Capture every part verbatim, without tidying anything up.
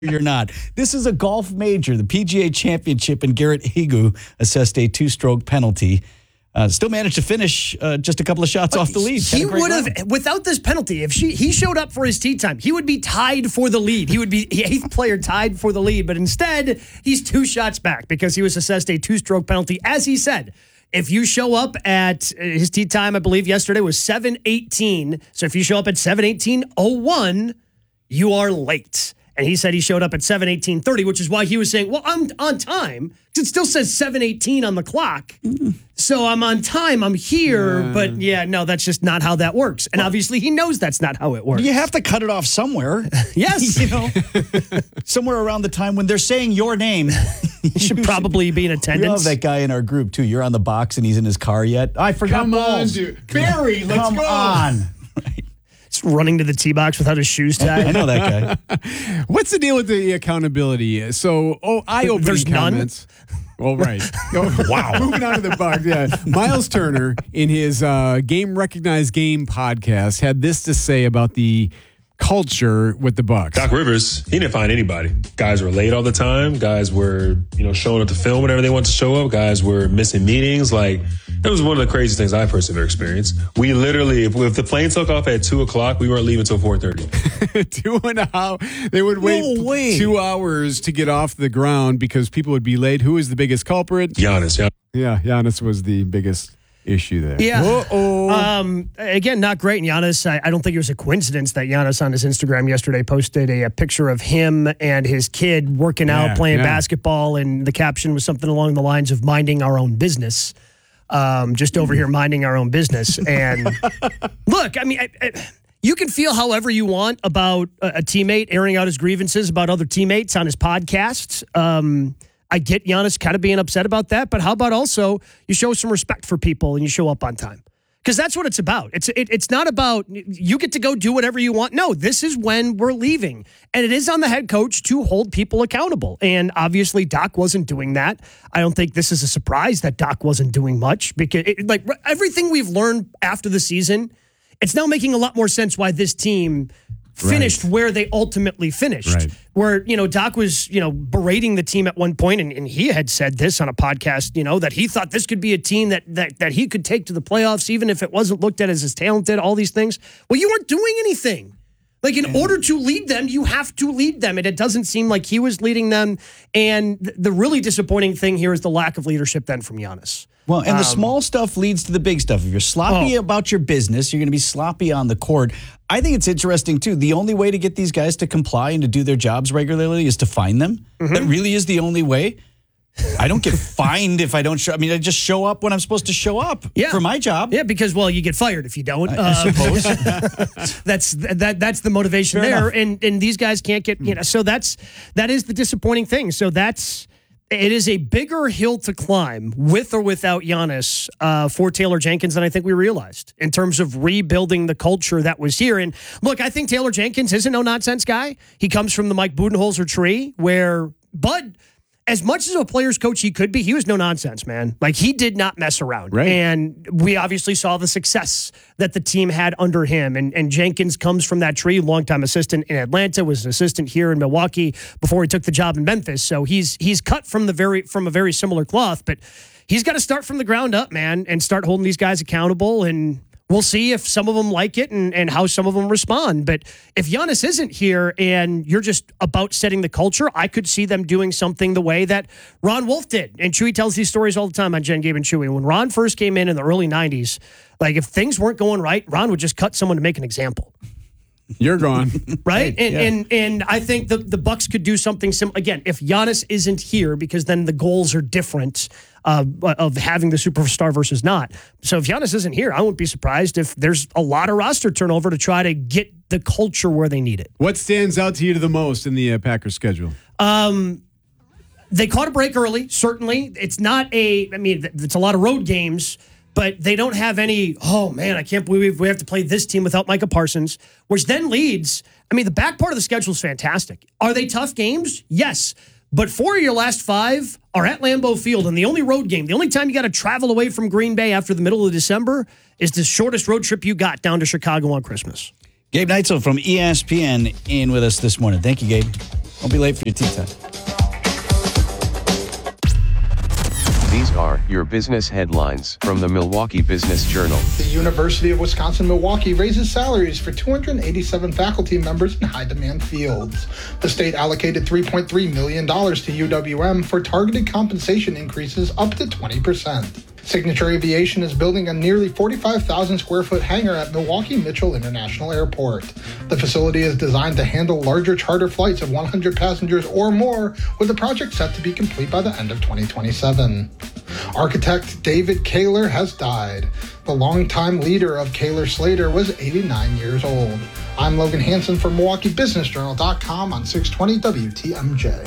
You're not. This is a golf major, the P G A Championship, and Garrett Higgo assessed a two-stroke penalty. Uh, still managed to finish uh, just a couple of shots but off the lead. He would have, without this penalty, if she he showed up for his tee time, he would be tied for the lead. He would be the eighth player tied for the lead, but instead, he's two shots back because he was assessed a two-stroke penalty. As he said, if you show up at his tee time, I believe yesterday was seven eighteen. So if you show up at seven eighteen oh one, you are late. And he said he showed up at seven eighteen thirty, which is why he was saying, well, I'm on time. It still says seven eighteen on the clock. So I'm on time. I'm here. Yeah. But yeah, no, that's just not how that works. And well, obviously he knows that's not how it works. You have to cut it off somewhere. Yes. You know, somewhere around the time when they're saying your name. You should probably be in attendance. We love that guy in our group, too. You're on the box and he's in his car yet. I forgot Come balls. on, dude. Barry, let's Come go. on. Right. Just running to the tee box without his shoes tied. I know that guy. What's the deal with the accountability? So, oh, eye-opening There's comments. None? Oh, right. Oh, wow. Moving on to the Bucs. Yeah. Miles Turner, in his uh, Game Recognized Game podcast, had this to say about the culture with the Bucs. Doc Rivers, he didn't find anybody. Guys were late all the time. Guys were, you know, showing up to film whenever they wanted to show up. Guys were missing meetings. Like, that was one of the craziest things I personally ever experienced. We literally, if, if the plane took off at two o'clock, we weren't leaving until four thirty. two and a half. They would wait no way. two hours to get off the ground because people would be late. Who is the biggest culprit? Giannis, yeah. Yeah, Giannis was the biggest issue there. Yeah. Uh-oh. Um, again, not great. And Giannis, I, I don't think it was a coincidence that Giannis on his Instagram yesterday posted a, a picture of him and his kid working yeah, out, playing yeah. basketball. And the caption was something along the lines of minding our own business. Um, just over here minding our own business. And look, I mean, I, I, you can feel however you want about a, a teammate airing out his grievances about other teammates on his podcast. Um, I get Giannis kind of being upset about that, but how about also you show some respect for people and you show up on time? Because that's what it's about. It's it, it's not about you get to go do whatever you want. No, this is when we're leaving. And it is on the head coach to hold people accountable. And obviously, Doc wasn't doing that. I don't think this is a surprise that Doc wasn't doing much. Because it, like everything we've learned after the season, it's now making a lot more sense why this team finished right where they ultimately finished. Right. Where, you know, Doc was, you know, berating the team at one point, and, and he had said this on a podcast, you know, that he thought this could be a team that that that he could take to the playoffs, even if it wasn't looked at as as talented, all these things. Well, you weren't doing anything. Like, in order to lead them, you have to lead them. And it doesn't seem like he was leading them. And th- the really disappointing thing here is the lack of leadership then from Giannis. Well, and the Um, small stuff leads to the big stuff. If you're sloppy Oh. about your business, you're going to be sloppy on the court. I think it's interesting, too. The only way to get these guys to comply and to do their jobs regularly is to fine them. Mm-hmm. That really is the only way. I don't get fined if I don't show. I mean, I just show up when I'm supposed to show up Yeah. for my job. Yeah, because, well, you get fired if you don't. I, I suppose. that's that that's the motivation Fair there. enough. And and these guys can't get, you know, so that's that is the disappointing thing. So that's it is a bigger hill to climb with or without Giannis uh, for Taylor Jenkins than I think we realized in terms of rebuilding the culture that was here. And look, I think Taylor Jenkins is a no-nonsense guy. He comes from the Mike Budenholzer tree where Bud, as much as a player's coach he could be, he was no nonsense, man. Like, he did not mess around. Right. And we obviously saw the success that the team had under him. And, and Jenkins comes from that tree, longtime assistant in Atlanta, was an assistant here in Milwaukee before he took the job in Memphis. So he's he's cut from the very from a very similar cloth, but he's got to start from the ground up, man, and start holding these guys accountable. And we'll see if some of them like it and, and how some of them respond. But if Giannis isn't here and you're just about setting the culture, I could see them doing something the way that Ron Wolf did. And Chewy tells these stories all the time on Jen, Gabe, and Chewy. When Ron first came in in the early nineties, like, if things weren't going right, Ron would just cut someone to make an example. You're gone. Right? Hey, and, yeah. and and I think the, the Bucks could do something similar. Again, if Giannis isn't here, because then the goals are different uh, of having the superstar versus not. So if Giannis isn't here, I wouldn't be surprised if there's a lot of roster turnover to try to get the culture where they need it. What stands out to you the most in the uh, Packers schedule? Um, they caught a break early, certainly. It's not a, I mean, it's a lot of road games, but they don't have any, oh, man, I can't believe we have to play this team without Micah Parsons, which then leads, I mean, the back part of the schedule is fantastic. Are they tough games? Yes. But four of your last five are at Lambeau Field, and the only road game, the only time you got to travel away from Green Bay after the middle of December is the shortest road trip you got down to Chicago on Christmas. Gabe Neitzel from E S P N in with us this morning. Thank you, Gabe. Don't be late for your tea time. These are your business headlines from the Milwaukee Business Journal. The University of Wisconsin-Milwaukee raises salaries for two hundred eighty-seven faculty members in high-demand fields. The state allocated three point three million dollars to U W M for targeted compensation increases up to twenty percent. Signature Aviation is building a nearly forty-five thousand square foot hangar at Milwaukee Mitchell International Airport. The facility is designed to handle larger charter flights of one hundred passengers or more, with the project set to be complete by the end of twenty twenty-seven. Architect David Kaler has died. The longtime leader of Kaler Slater was eighty-nine years old. I'm Logan Hansen for Milwaukee Business Journal dot com on six twenty W T M J.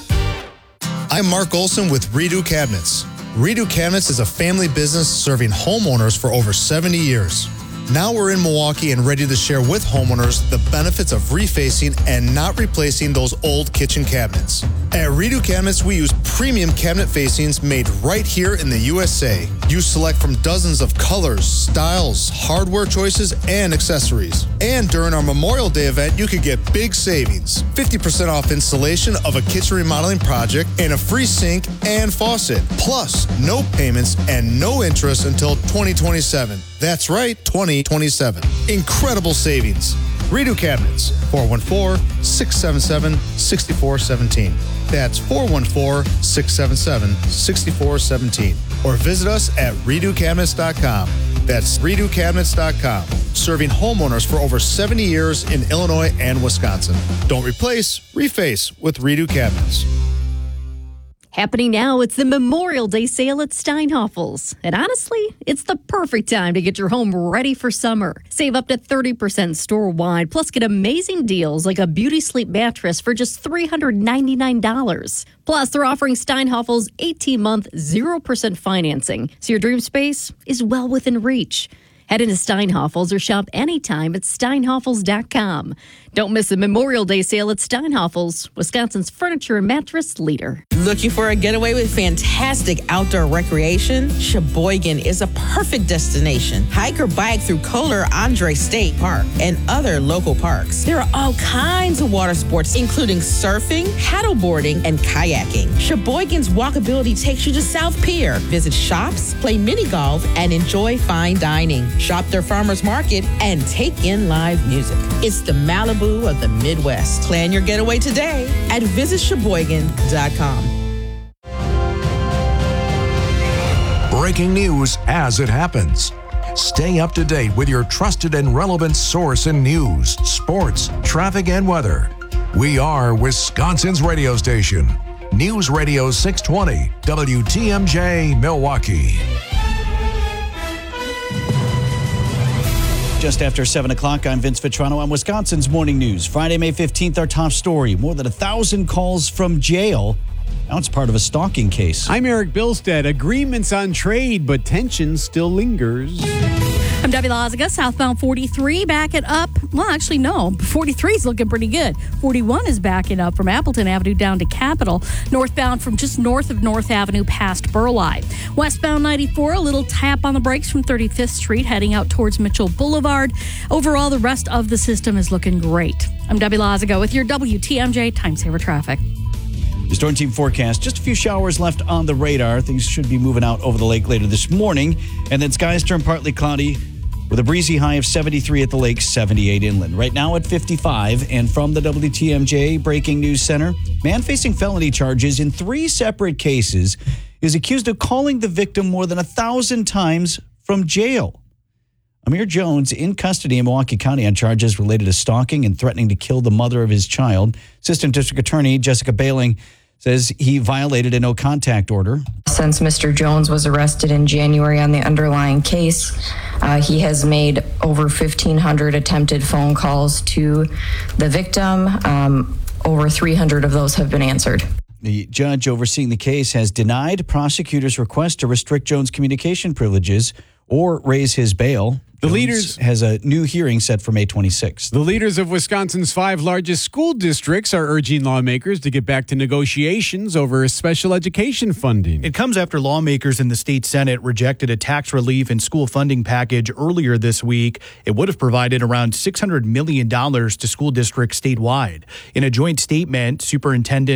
I'm Mark Olson with Redo Cabinets. Redo Cabinets is a family business serving homeowners for over seventy years. Now we're in Milwaukee and ready to share with homeowners the benefits of refacing and not replacing those old kitchen cabinets. At Redo Cabinets, we use premium cabinet facings made right here in the U S A. You select from dozens of colors, styles, hardware choices, and accessories. And during our Memorial Day event, you could get big savings. fifty percent off installation of a kitchen remodeling project and a free sink and faucet. Plus, no payments and no interest until twenty twenty-seven. That's right, twenty twenty-seven. Incredible savings. Redo Cabinets, four one four, six seven seven, six four one seven. That's four one four, six seven seven, six four one seven. Or visit us at redo cabinets dot com. That's redo cabinets dot com. Serving homeowners for over seventy years in Illinois and Wisconsin. Don't replace, reface with Redo Cabinets. Happening now, it's the Memorial Day sale at Steinhofels. And honestly, it's the perfect time to get your home ready for summer. Save up to thirty percent store-wide, plus get amazing deals like a Beauty Sleep mattress for just three hundred ninety-nine dollars. Plus, they're offering Steinhofels eighteen-month, zero percent financing, so your dream space is well within reach. Head into Steinhofels or shop anytime at steinhofels dot com. Don't miss the Memorial Day sale at Steinhofels, Wisconsin's furniture and mattress leader. Looking for a getaway with fantastic outdoor recreation? Sheboygan is a perfect destination. Hike or bike through Kohler Andre State Park and other local parks. There are all kinds of water sports, including surfing, paddleboarding, and kayaking. Sheboygan's walkability takes you to South Pier. Visit shops, play mini golf, and enjoy fine dining. Shop their farmers market and take in live music. It's the Malibu of the Midwest. Plan your getaway today at visit sheboygan dot com. Breaking news as it happens. Stay up to date with your trusted and relevant source in news, sports, traffic, and weather. We are Wisconsin's radio station. News Radio six twenty W T M J Milwaukee. Just after seven o'clock, I'm Vince Vitrano on Wisconsin's Morning News. Friday, May fifteenth, our top story. More than a thousand calls from jail. Now it's part of a stalking case. I'm Eric Bilstead. Agreements on trade, but tension still lingers. I'm Debbie Lazaga. Southbound forty-three backing up. Well, actually, no. forty-three is looking pretty good. forty-one is backing up from Appleton Avenue down to Capitol. Northbound from just north of North Avenue past Burleigh. Westbound ninety-four, a little tap on the brakes from thirty-fifth Street heading out towards Mitchell Boulevard. Overall, the rest of the system is looking great. I'm Debbie Lazaga with your W T M J Time Saver Traffic. The Storm Team forecast, just a few showers left on the radar. Things should be moving out over the lake later this morning. And then skies turn partly cloudy with a breezy high of seventy-three at the lake, seventy-eight inland. Right now at fifty-five. And from the W T M J Breaking News Center, man facing felony charges in three separate cases is accused of calling the victim more than a thousand times from jail. Amir Jones in custody in Milwaukee County on charges related to stalking and threatening to kill the mother of his child. Assistant District Attorney Jessica Bailing says he violated a no-contact order. Since Mister Jones was arrested in January on the underlying case, uh, he has made over fifteen hundred attempted phone calls to the victim. Um, over three hundred of those have been answered. The judge overseeing the case has denied prosecutors' request to restrict Jones' communication privileges or raise his bail. The Jones leaders has a new hearing set for May twenty-sixth. The leaders of Wisconsin's five largest school districts are urging lawmakers to get back to negotiations over special education funding. It comes after lawmakers in the state Senate rejected a tax relief and school funding package earlier this week. It would have provided around six hundred million dollars to school districts statewide. In a joint statement, Superintendent